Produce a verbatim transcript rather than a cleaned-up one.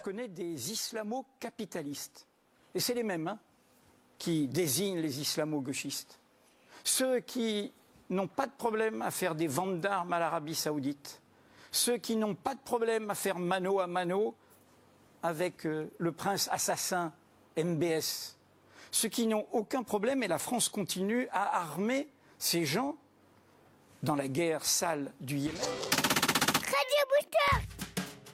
connais des islamo-capitalistes. Et c'est les mêmes hein, qui désignent les islamo-gauchistes. Ceux qui n'ont pas de problème à faire des ventes d'armes à l'Arabie Saoudite. Ceux qui n'ont pas de problème à faire mano à mano avec euh, le prince assassin M B S. Ceux qui n'ont aucun problème, et la France continue à armer ces gens dans la guerre sale du Yémen.